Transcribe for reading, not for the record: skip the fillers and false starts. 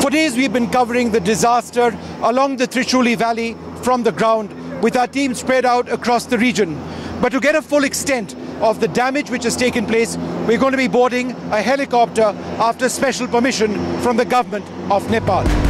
For days we've been covering the disaster along the Trishuli Valley from the ground, with our team spread out across the region. But to get a full extent of the damage which has taken place, we're going to be boarding a helicopter after special permission from the government of Nepal.